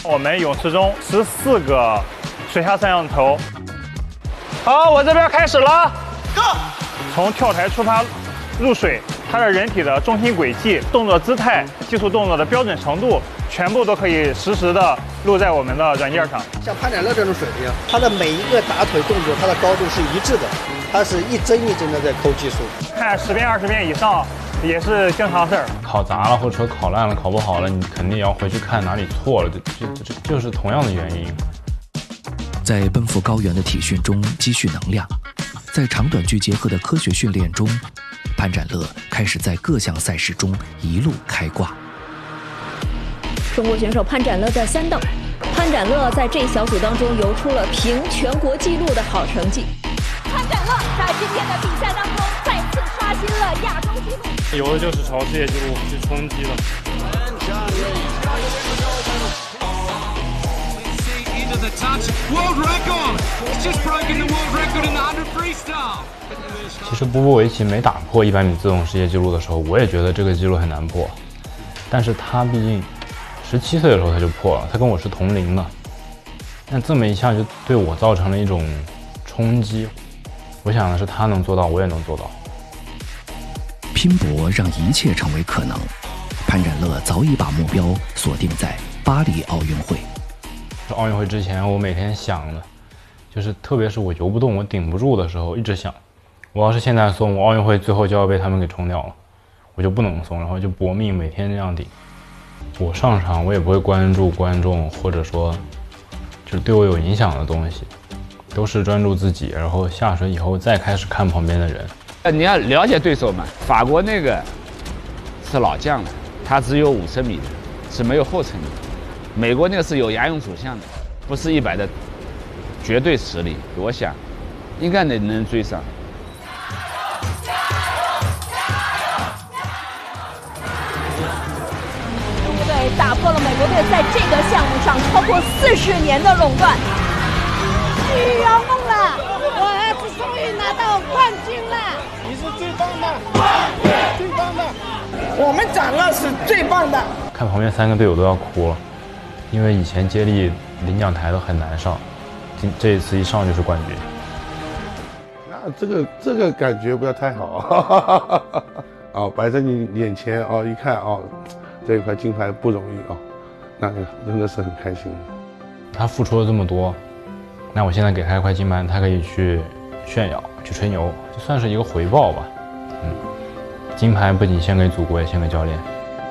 我们泳池中14个水下摄像头。好，我这边开始了。Go！ 从跳台出发入水，它的人体的重心轨迹、动作姿态、技术动作的标准程度，全部都可以实时的录在我们的软件上。 像潘展乐这种水平，他的每一个打腿动作，它的高度是一致的，他是一帧一帧的在抠技术。 看10遍20遍以上也是经常事儿。 考砸了或者说考烂了、考不好了，你肯定要回去看哪里错了，就是同样的原因。 在奔赴高原的体训中积蓄能量，在长短距结合的科学训练中，潘展乐开始在各项赛事中一路开挂。 中国选手潘展乐在3等，潘展乐在这小组当中游出了平全国纪录的好成绩。 潘展乐在今天的比赛当中再次刷新了亚洲纪录， 游的就是朝世界纪录去冲击了。 其实波波维奇没打破100米自由泳世界纪录的时候，我也觉得这个纪录很难破。但是他毕竟17岁的时候他就破了，他跟我是同龄的，那这么一下就对我造成了一种冲击。我想的是他能做到，我也能做到。 拼搏让一切成为可能，潘展乐早已把目标锁定在巴黎奥运会。 奥运会之前，我每天想的，就是特别是我游不动、我顶不住的时候，一直想，我要是现在松，我奥运会最后就要被他们给冲掉了，我就不能松，然后就搏命每天这样顶。我上场，我也不会关注观众，或者说就是对我有影响的东西，都是专注自己，然后下水以后再开始看旁边的人。 你要了解对手嘛，法国那个是老将了，他只有50米的，是没有后程的。美国那个是有仰泳主项的，不是100的绝对实力，我想应该能追上。 中国队打破了美国队在这个项目上超过40年的垄断。 你圆梦了，我儿子终于拿到冠军了！ 你是最棒的，最棒的， 我们展乐是最棒的。 看旁边3个队友都要哭了，因为以前接力领奖台都很难上，这一次一上就是冠军。 那这个感觉不要太好啊！摆在你眼前一看这一块金牌不容易那真的是很开心。 他付出了这么多，那我现在给他一块金牌，他可以去炫耀、去吹牛，就算是一个回报吧。金牌不仅献给祖国，也献给教练。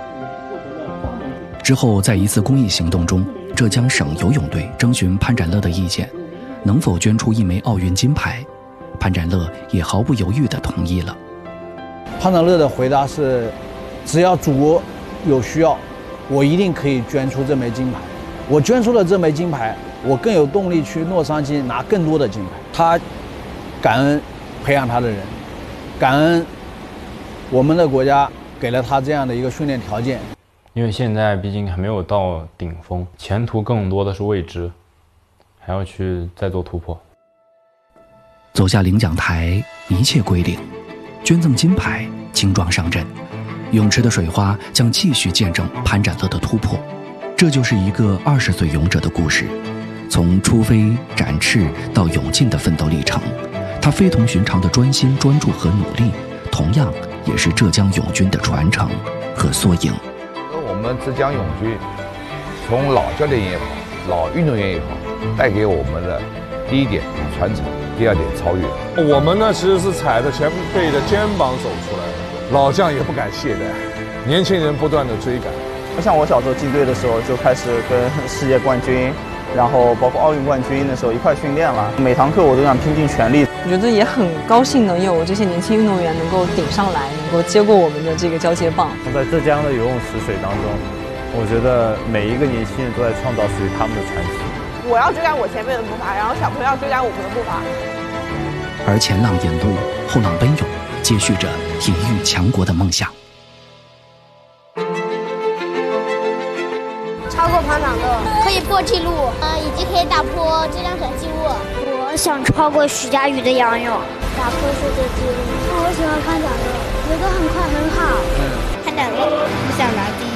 之后，在一次公益行动中，浙江省游泳队征询潘展乐的意见，能否捐出1枚奥运金牌，潘展乐也毫不犹豫地同意了。 潘展乐的回答是：只要祖国有需要，我一定可以捐出这枚金牌。我捐出了这枚金牌，我更有动力去洛杉矶拿更多的金牌。他感恩培养他的人，感恩我们的国家给了他这样的一个训练条件。 因为现在毕竟还没有到顶峰，前途更多的是未知，还要去再做突破。 走下领奖台，一切归零，捐赠金牌，轻装上阵，泳池的水花将继续见证潘展乐的突破。这就是一个20岁泳者的故事，从出飞、展翅到泳进的奋斗历程，他非同寻常的专心、专注和努力，同样也是浙江泳军的传承和缩影。 我们浙江泳军从老教练也好，老运动员也好，带给我们的第一点传承，第二点超越。 我们呢其实是踩着前辈的肩膀走出来的，老将也不敢懈怠，年轻人不断的追赶。 像我小时候进队的时候，就开始跟世界冠军，然后包括奥运冠军的时候一块训练了，每堂课我都想拼尽全力。 我觉得也很高兴能有这些年轻运动员能够顶上来，能够接过我们的这个交接棒。 在浙江的游泳池水当中，我觉得每一个年轻人都在创造属于他们的传奇。 我要追赶我前辈的步伐，然后小朋友要追赶我们的步伐。 而前浪引路，后浪奔涌，接续着体育强国的梦想。 超过潘展乐，可以破纪录，以及可以打破浙江省纪录。 我想超过徐嘉余的仰泳， 打破世界纪录。 我喜欢潘展乐，游得很快很好。 潘展乐，我想拿第一。